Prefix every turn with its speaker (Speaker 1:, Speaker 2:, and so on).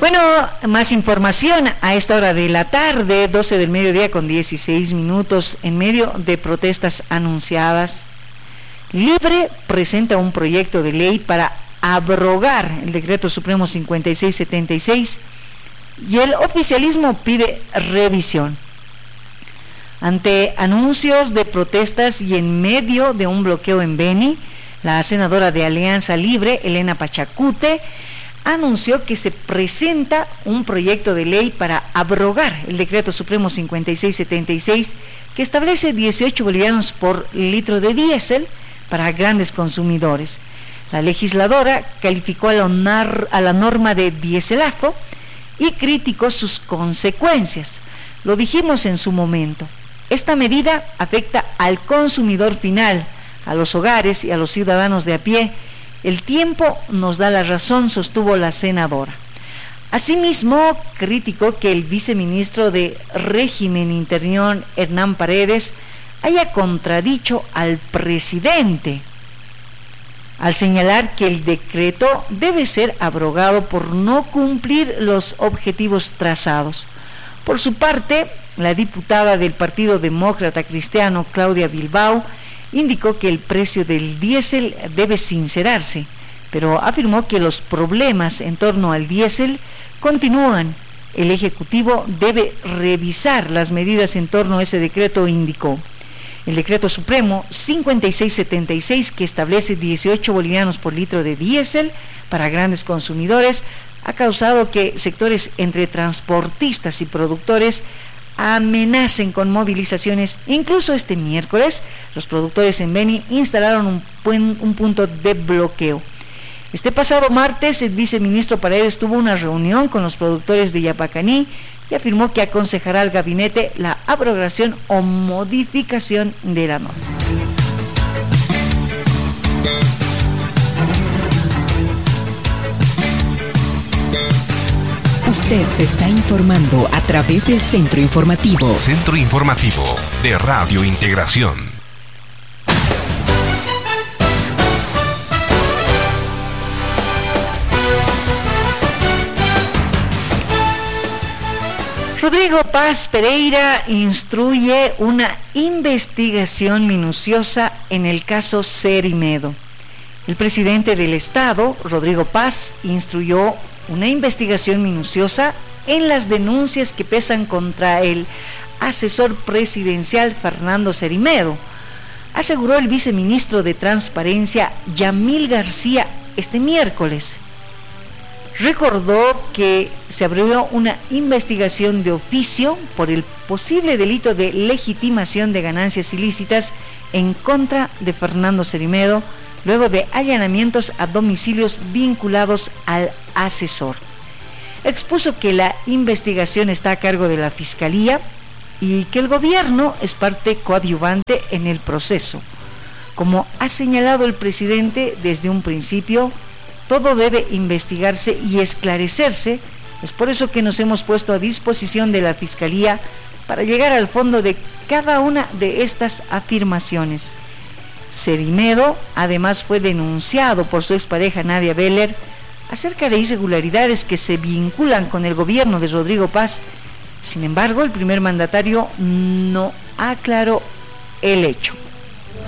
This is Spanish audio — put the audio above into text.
Speaker 1: Bueno, más información a esta hora de la tarde, 12 del mediodía con 16 minutos, en medio de protestas anunciadas. Libre presenta un proyecto de ley para abrogar el Decreto Supremo 5676 y el oficialismo pide revisión. Ante anuncios de protestas y en medio de un bloqueo en Beni, la senadora de Alianza Libre, Elena Pachacute, anunció que se presenta un proyecto de ley para abrogar el Decreto Supremo 5676 que establece 18 bolivianos por litro de diésel para grandes consumidores. La legisladora calificó a la norma de dieselazo y criticó sus consecuencias. Lo dijimos en su momento. Esta medida afecta al consumidor final, a los hogares y a los ciudadanos de a pie. El tiempo nos da la razón, sostuvo la senadora. Asimismo, criticó que el viceministro de Régimen Interior, Hernán Paredes, haya contradicho al presidente al señalar que el decreto debe ser abrogado por no cumplir los objetivos trazados. Por su parte, la diputada del Partido Demócrata Cristiano, Claudia Bilbao, indicó que el precio del diésel debe sincerarse, pero afirmó que los problemas en torno al diésel continúan. El Ejecutivo debe revisar las medidas en torno a ese decreto, indicó. El Decreto Supremo 5676, que establece 18 bolivianos por litro de diésel para grandes consumidores, ha causado que sectores entre transportistas y productores amenacen con movilizaciones. Incluso este miércoles, los productores en Beni instalaron un punto de bloqueo. Este pasado martes, el viceministro Paredes tuvo una reunión con los productores de Yapacaní y afirmó que aconsejará al gabinete la abrogación o modificación de la norma.
Speaker 2: Usted se está informando a través del Centro Informativo.
Speaker 3: Centro Informativo de Radio Integración.
Speaker 1: Rodrigo Paz Pereira instruye una investigación minuciosa en el caso Cerimedo. El presidente del Estado, Rodrigo Paz, instruyó una investigación minuciosa en las denuncias que pesan contra el asesor presidencial Fernando Cerimedo, aseguró el viceministro de Transparencia Yamil García este miércoles. Recordó que se abrió una investigación de oficio por el posible delito de legitimación de ganancias ilícitas en contra de Fernando Cerimedo, luego de allanamientos a domicilios vinculados al asesor. Expuso que la investigación está a cargo de la Fiscalía y que el gobierno es parte coadyuvante en el proceso. Como ha señalado el presidente desde un principio, todo debe investigarse y esclarecerse. Es por eso que nos hemos puesto a disposición de la Fiscalía para llegar al fondo de cada una de estas afirmaciones. Cerimedo además fue denunciado por su expareja Nadia Beller acerca de irregularidades que se vinculan con el gobierno de Rodrigo Paz. Sin embargo, el primer mandatario no aclaró el hecho.